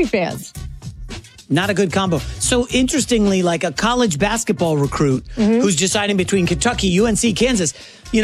Curry fans. Not a good combo. So interestingly, like a college basketball recruit who's deciding between Kentucky, UNC, Kansas,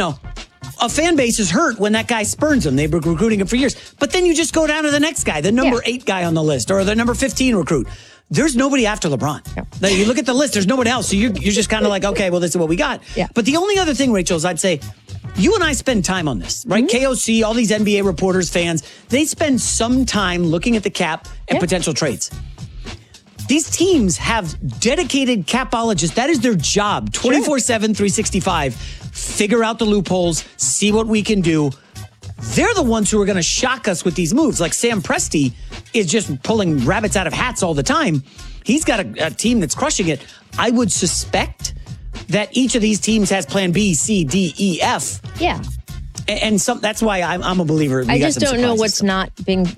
a fan base is hurt when that guy spurns them. They've been recruiting him for years. But then you just go down to the next guy, the number 8 guy on the list, or the number 15 recruit. There's nobody after LeBron. Yeah. You look at the list, there's nobody else. So you're just kind of like, okay, well, this is what we got. Yeah. But the only other thing, Rachel, is I'd say, you and I spend time on this, right? KOC, all these NBA reporters, fans, they spend some time looking at the cap and potential trades. These teams have dedicated capologists. That is their job, 24/7, 365. Figure out the loopholes, see what we can do. They're the ones who are going to shock us with these moves. Like Sam Presti is just pulling rabbits out of hats all the time. He's got a team that's crushing it. I would suspect that each of these teams has plan B, C, D, E, F. Yeah. And that's why I'm a believer. I just don't know what's not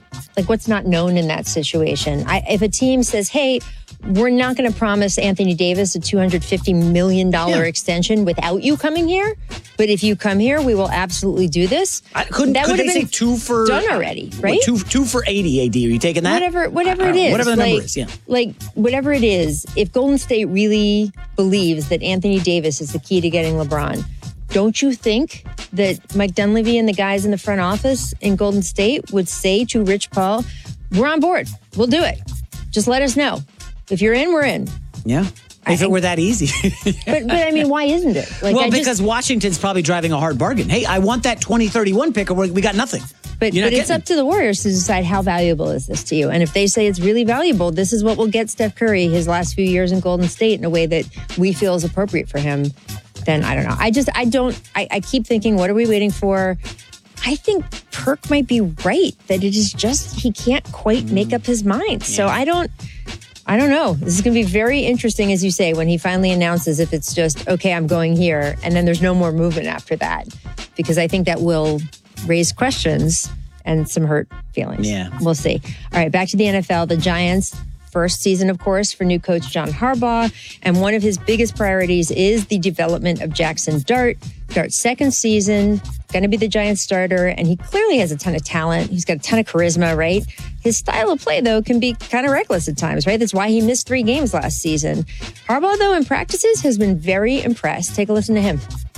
known in that situation. If a team says, hey, we're not going to promise Anthony Davis a $250 million extension without you coming here, but if you come here, we will absolutely do this. Could they say 2 for done already, right? What, two for 80 AD. Are you taking that? Whatever it is. Whatever the number is, yeah. Like, whatever it is, if Golden State really believes that Anthony Davis is the key to getting LeBron, don't you think that Mike Dunleavy and the guys in the front office in Golden State would say to Rich Paul, we're on board. We'll do it. Just let us know. If you're in, we're in. Yeah. If it were that easy. but I mean, why isn't it? Because Washington's probably driving a hard bargain. Hey, I want that 2031 pick or we got nothing. But it's up to the Warriors to decide how valuable is this to you. And if they say it's really valuable, this is what will get Steph Curry his last few years in Golden State in a way that we feel is appropriate for him, then I don't know. I keep thinking, what are we waiting for? I think Perk might be right, that it is just he can't quite make up his mind. So I don't know. This is going to be very interesting, as you say, when he finally announces if it's just, okay, I'm going here, and then there's no more movement after that. Because I think that will raise questions and some hurt feelings. Yeah. We'll see. All right, back to the NFL. The Giants, first season, of course, for new coach John Harbaugh. And one of his biggest priorities is the development of Jackson Dart. Dart's second season, going to be the Giants starter, and he clearly has a ton of talent. He's got a ton of charisma, right? His style of play, though, can be kind of reckless at times, right? That's why he missed 3 games last season. Harbaugh, though, in practices has been very impressed. Take a listen to him.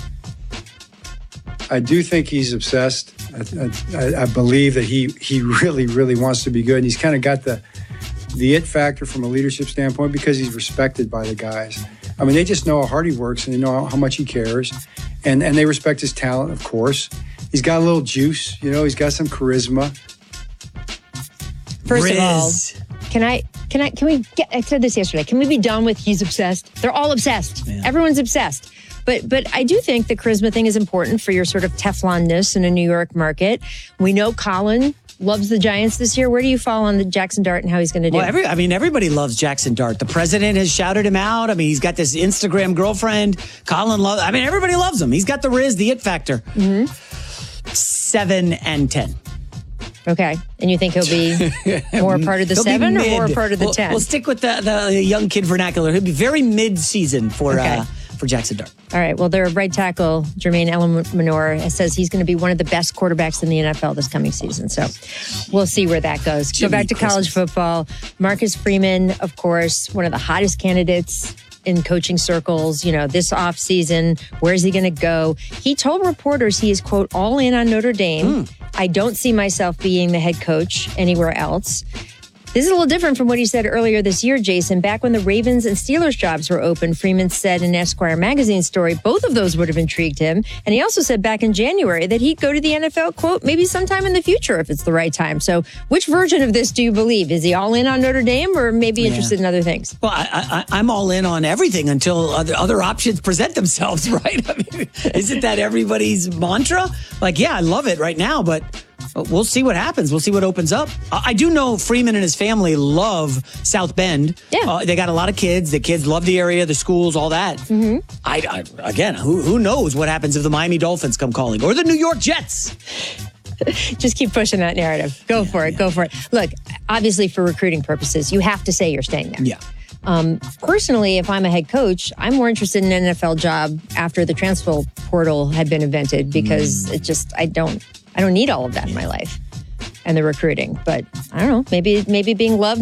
I do think he's obsessed. I believe that he really, really wants to be good. And he's kind of got the it factor from a leadership standpoint because he's respected by the guys. I mean, they just know how hard he works and they know how much he cares. And they respect his talent, of course. He's got a little juice, he's got some charisma. First of all, can we get, I said this yesterday, can we be done with he's obsessed? They're all obsessed. Yeah. Everyone's obsessed. But I do think the charisma thing is important for your sort of Teflon-ness in a New York market. We know Colin loves the Giants this year. Where do you fall on the Jackson Dart and how he's going to do? Well, everybody loves Jackson Dart. The president has shouted him out. I mean, he's got this Instagram girlfriend. Colin loves. I mean, everybody loves him. He's got the riz, the it factor. 7 and 10. Okay, and you think he'll be more part of the 7 or more part of the 10? We'll stick with the young kid vernacular. He'll be very mid-season for Jackson Dart. All right. Well, their right tackle, Jermaine Eluemunor, says he's going to be one of the best quarterbacks in the NFL this coming season. So we'll see where that goes. Go back to college football. Marcus Freeman, of course, one of the hottest candidates in coaching circles, this offseason. Where's he going to go? He told reporters he is, quote, all in on Notre Dame. I don't see myself being the head coach anywhere else. This is a little different from what he said earlier this year, Jason. Back when the Ravens and Steelers jobs were open, Freeman said in an Esquire magazine story, both of those would have intrigued him. And he also said back in January that he'd go to the NFL, quote, maybe sometime in the future if it's the right time. So which version of this do you believe? Is he all in on Notre Dame or maybe interested in other things? Well, I'm all in on everything until other options present themselves, right? I mean, isn't that everybody's mantra? Like, yeah, I love it right now, but we'll see what happens. We'll see what opens up. I do know Freeman and his family love South Bend. Yeah. They got a lot of kids. The kids love the area, the schools, all that. Again, who knows what happens if the Miami Dolphins come calling or the New York Jets? Just keep pushing that narrative. Go for it. Look, obviously for recruiting purposes, you have to say you're staying there. Yeah. Personally, if I'm a head coach, I'm more interested in an NFL job after the transfer portal had been invented because I don't need all of that in my life and the recruiting. But I don't know, maybe being loved